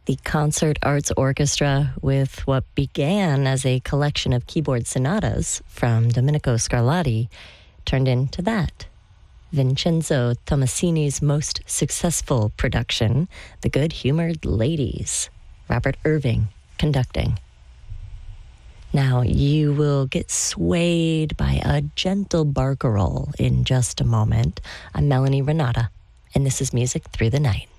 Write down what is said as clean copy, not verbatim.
The Concert Arts Orchestra, with what began as a collection of keyboard sonatas from Domenico Scarlatti, turned into that. Vincenzo Tommasini's most successful production, The Good-Humored Ladies. Robert Irving conducting. Now, you will get swayed by a gentle barcarolle in just a moment. I'm Melanie Renata, and this is Music Through the Night.